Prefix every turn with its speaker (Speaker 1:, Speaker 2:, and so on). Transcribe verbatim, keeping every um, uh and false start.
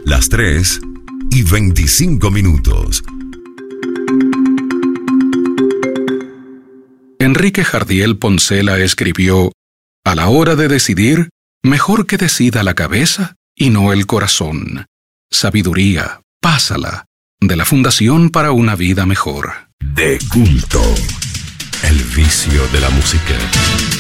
Speaker 1: las tres y veinticinco minutos.
Speaker 2: Enrique Jardiel Poncela escribió: a la hora de decidir, mejor que decida la cabeza y no el corazón. Sabiduría, pásala, de la Fundación para una Vida Mejor.
Speaker 1: De culto, el vicio de la música.